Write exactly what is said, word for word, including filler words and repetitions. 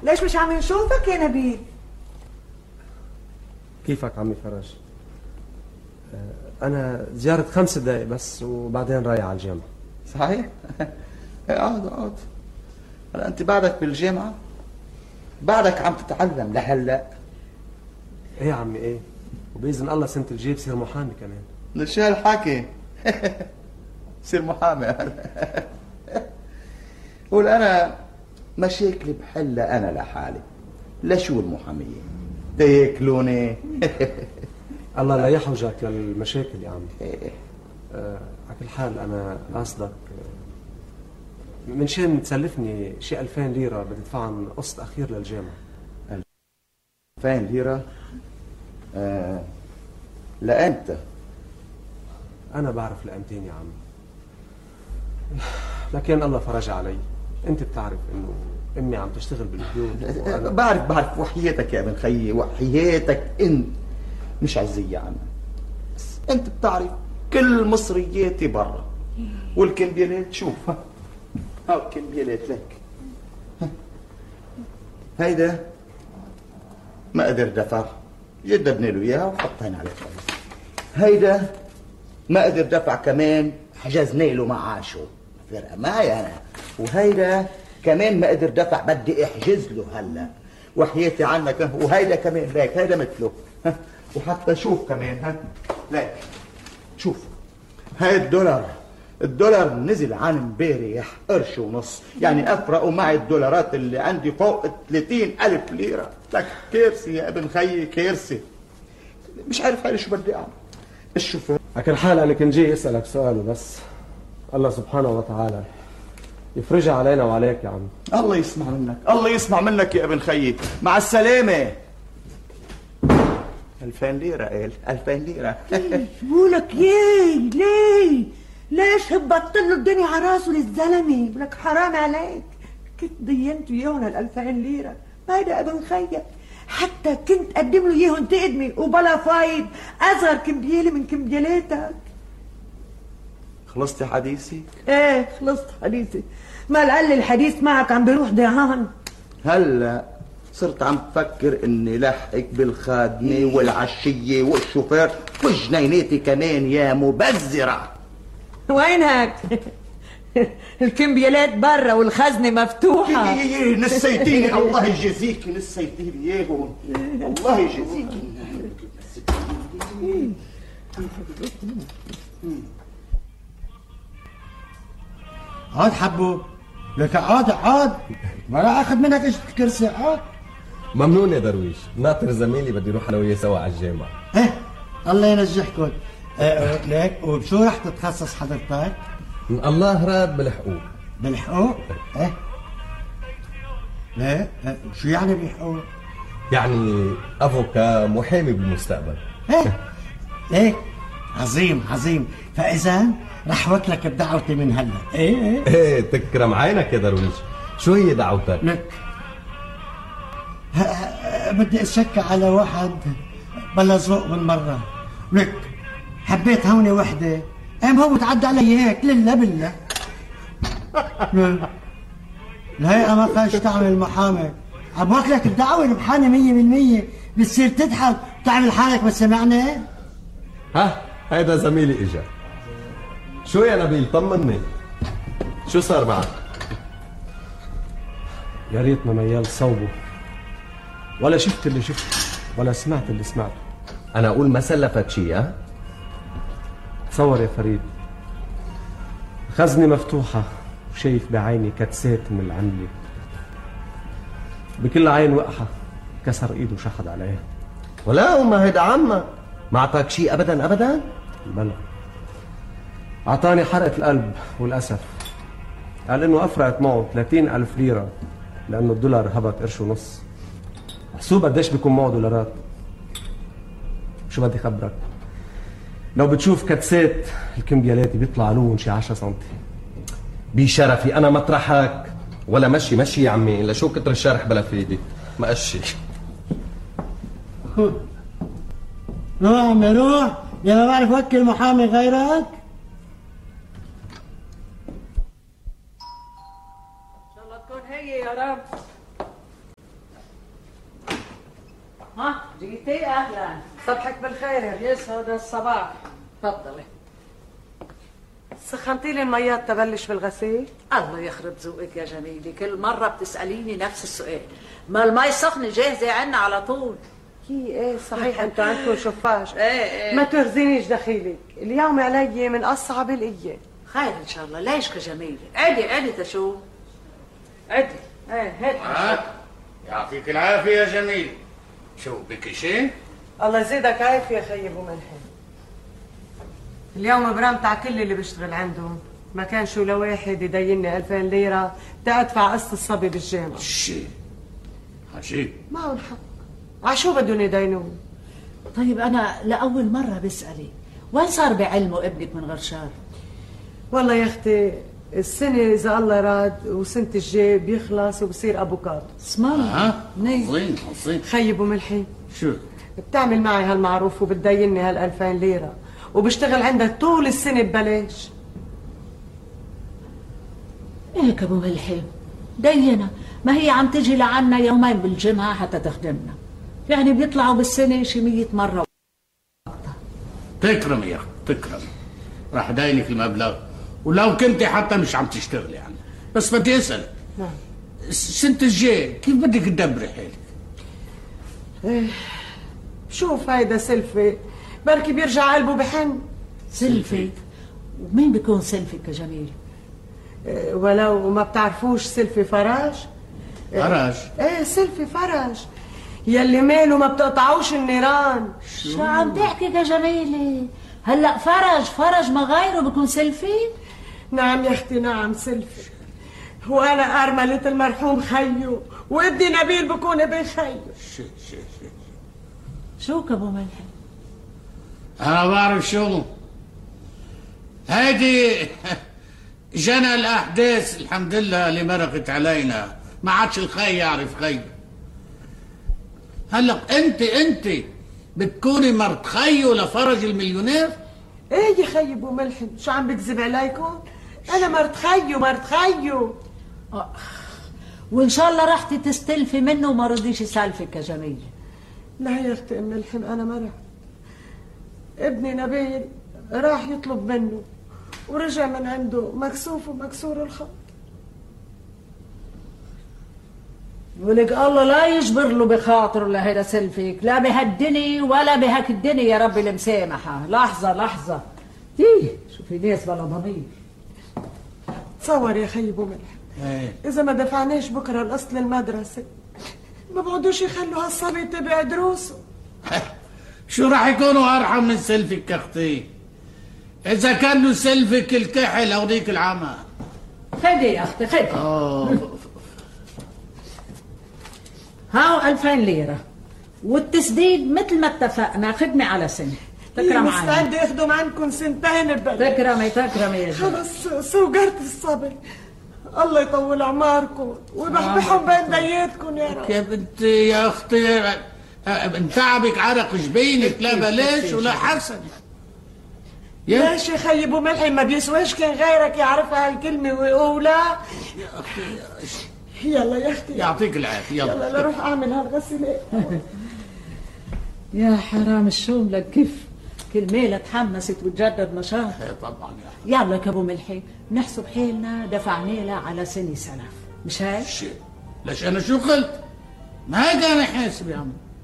ليش مش عم نشوفك يا نبيل؟ كيفك عمي فرج؟ أنا زيارة خمس دقايق بس وبعدين رايح على الجامعة. صحيح؟ اقعد اقعد. هلا أنت بعدك بالجامعة؟ بعدك عم تتعلم لهلا؟ إيه يا عمي إيه؟ وبإذن الله سنة الجاي بصير محامي كمان. ليش هالحكي؟ بصير محامي قول أنا مشاكلي بحلها أنا لحالي. لشو المحامية؟ تاكلوني. الله لا يحوجك للمشاكل يا عمي. آه على كل حال أنا قاصدك من شان تسلفني شي ألفين ليرة بدي ادفعهم قسط أخير للجامعة. ألفين ليرة؟ آه لأمتى؟ أنا بعرف لأمتين يا عمي، لكن الله فرج علي. أنت بتعرف إنه أمي عم تشتغل بالبيوت وأنا... بعرف بعرف وحياتك يا ابن خيي، وحياتك أنت مش عزية عنا، بس أنت بتعرف كل مصرياتي برا، والكمبيالات شوف هاو الكمبيالات لك. هيدا ما قدر دفع، جدبنا له اياها وحطينا عليه فلوس. هيدا ما قدر دفع كمان، حجزنا له معاشه، فرقه معي انا. وهيدا كمان ما قدر دفع، بدي احجز له هلا وحياتي عنك. وهيدا كمان ليك، هيدا مثله. وحتى شوف كمان ها ليك، شوف هاي الدولار، الدولار نزل عن امبارح قرش ونص، يعني افرقوا معي الدولارات اللي عندي فوق ثلاثين ألف ليرة. لك كارثة يا ابن خيي، كارثة. مش عارف حالي شو بدي اعمل. الشوفير على كل حال أنا كنت جاي أسألك سؤال وبس، الله سبحانه وتعالى يفرجها علينا وعليك يا عم. الله يسمع منك، الله يسمع منك يا ابن خيي. مع السلامة. ألفين ليرة قال، ألفين ليرة. بقولك ياي ليه؟ ليش هبطت له الدنيا على راسه للزلمه؟ بقولك حرام عليك، كنت دينته اياهم الألفين ليرة، ما هيدا ابن خيك. حتى كنت قدم له اياهم تقدمي وبلا فايد، اصغر كمبيالة من كمبيالاتك. خلصتي حديثك؟ ايه خلصت حديثي. ما لقل الحديث معك عم بيروح ضيعان. هلا صرت عم بفكر اني لحقك بالخادمة والعشية والشوفير وجنيناتي كمان يا مبذرة. وينك؟ الكمبيالات برا والخزنة مفتوحة. نسيتيني، الله يجازيكي، نسيتيني اياهم، الله يجازيكي. عاد حبو لك، عاد عاد ما راح اخذ منك ايش الكرسي. عاد ممنون يا درويش، ناطر زميلي بدي اروح انا وياه سوا على الجامعة. ايه الله ينجحكم. اه ليك وبشو رح تتخصص حضرتك؟ من الله راد بالحقوق. بالحقوق؟ ايه ليه؟ اه شو يعني بالحقوق؟ يعني افوكا، محامي بالمستقبل. ايه ايه عظيم عظيم. فاذا رح وكلك بدعوتي من هلا. ايه ايه ايه تكرم عينك يا درويش. شو هي دعوتك؟ لك بدي اتشكى على واحد بلا ذوق بالمره. لك حبيت هوني وحده، قام هو تعدى علي هيك لله بالله. الهيئه ما خلش تعمل محامي، عم وكلك الدعوه ربحانه مية بالمية، بتصير تضحك وتعمل حالك ما سمعني. ها هيدا زميلي اجا. شو يا نبيل طمني، شو صار معك؟ يا ريتنا ميال صوبه، ولا شفت اللي شفته ولا سمعت اللي سمعته. انا اقول ما سلفك شيء. ها تصور يا فريد، خزنة مفتوحة وشايف بعيني كتسات من العملة، بكل عين وقحة كسر ايده وشحد عليها. ولا وما هيدا عمك ما اعطاك شيء ابدا ابدا؟ بلا، اعطاني حرقة القلب والاسف. قال انه افرقت معه ثلاثين ألف ليرة لانه الدولار هبط قرش ونص. حسوب قديش بيكون معه دولارات. شو بدي خبرك، لو بتشوف كتسات الكمبيالاتي بيطلع لون شي عشرة سنتي. بشرفي انا مطرحك. ولا مشي مشي يا عمي، الا شو كتر الشرح بلا فيدي. ما اشي. روح عمي روح، يا ما بعرف وكل محامي غيرك. ان شاء الله تكون هي يا رب. جيتي اهلا. صبحك بالخير يا يسعد الصباح. تفضلي. سخنتي لي الميات تبلش بالغسيل؟ الله يخرب ذوقك يا جميلة، كل مرة بتسأليني نفس السؤال. ما المي سخنة جاهزة عنا على طول. كي ايه صحيح انتوا عندكم شفاش. ايه ايه ما ترزينيش دخيلك، اليوم علي من اصعب الايام. خير ان شاء الله. ليش كجميلة؟ عدي عدي تشوف. عدي. ايه هات. آه. يعطيك العافية يا جميل. شو بك شيء؟ الله يزيدك عافية يا خي ابو ملحم. اليوم برامت على كل اللي بيشتغل عندهم، ما كان شو لواحد يديني ألفين ليرة تأدفع قسط الصبي بالجامعة. شيء عجيب. معهم حق، عشو بدهم يدينون؟ طيب أنا لأول مرة بسألي، وين صار بعلمه ابنك من غير شر؟ والله يا أختي السنة إذا الله راد وسنة الجاي بيخلص وبصير أبوكات. اسم الله. ها؟ عظيم عظيم. خي ابو ملحي شو؟ بتعمل معي هالمعروف وبتديني هالألفين ليرة وبشتغل عندك طول السنة ببلاش. هيك ابو ملحي دينا، ما هي عم تجي لعنا يومين بالجمعة حتى تخدمنا، يعني بيطلعوا بالسنة شي مية مرة. تكرمي يا اخي تكرمي، راح داينك المبلغ ولو كنت حتى مش عم تشتغلي يعني، بس بدي اسالك. نعم. السنة الجاي كيف بدك تدبري حالك؟ إيه شوف هيدا سلفي بركي بيرجع قلبه بحن. سلفي؟ ومين بيكون سلفك يا جميل؟ إيه ولو ما بتعرفوش سلفي فرج؟ فرج؟ ايه سلفي فرج يلي ماله ما بتقطعوش النيران. شو عم تحكي يا جميلة؟ هلا فرج فرج ما غيره بيكون سلفي؟ نعم يا اختي نعم سلفي، وانا ارملة المرحوم خيو وابني نبيل بكون ابن خيو. شو شو شو شو كابو ملحم؟ انا بعرف شو هيدي جنى الاحداث الحمد لله اللي مرقت علينا، ما عادش الخي يعرف خي. هلا انت انت بتكوني مرت خيو لفرج المليونير؟ ايه يا خي ابو ملحم شو عم بكذب عليكم؟ انا مرت خيو مرت خيو. وان شاء الله رحتي تستلفي منه وما رضيش يسالفك يا جميل. لا يا اختي ام ملحم انا ما رحت، ابني نبيل راح يطلب منه ورجع من عنده مكسوف ومكسور الخط. ولك الله لا يجبر له بخاطره لهيدا سلفك، لا بهالدنيا ولا بهاك الدنيا يا ربي المسامحة. لحظة لحظة ايه شوفي ناس بلا ضمير. تصور يا خي ابو ملحم ايه اذا ما دفعناش بكره القسط للمدرسة ما بعدوش يخلوا هالصبي يتبع دروسه. شو راح يكونوا ارحم من سلفك يا اختي؟ اذا كان له سلفك الكحل او ذيك العمى. خدي يا اختي خدي. هاو ألفين ليرة والتسديد مثل ما اتفقنا، خدمة على سنة. تكرم علي. مستعدة اخدم عنكم سنتين ببلاش. تكرمي تكرمي يا جماعة. خلص سوقرت الصبر، الله يطول اعماركم ويبحبحهم بين دياتكم يا رب. يا بنتي يا اختي من تعبك عرق جبينك، لا بلاش ولا حسن. ليش يا خي ابو ملحم ما بيسواش كان غيرك يعرفها هالكلمة ويقولها؟ يا اختي يلا يا اختي يعطيك العافية يلا يلا لروح اعمل هالغسيلة. يا حرام الشوم لك كيف كل ميلة تحمست وتجدد نشاط. طبعا يا يلا كابو ملحي نحسب حيلنا دفعنا لها على سنة سلف، مش هيك؟ شيء ليش انا شو قلت؟ ما هيك انا حاسب يا عم.